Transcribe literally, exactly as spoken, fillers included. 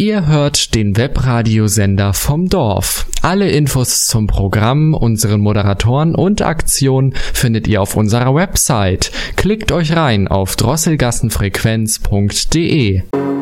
Ihr hört den Webradiosender vom Dorf. Alle Infos zum Programm, unseren Moderatoren und Aktionen findet ihr auf unserer Website. Klickt euch rein auf drosselgassenfrequenz punkt de.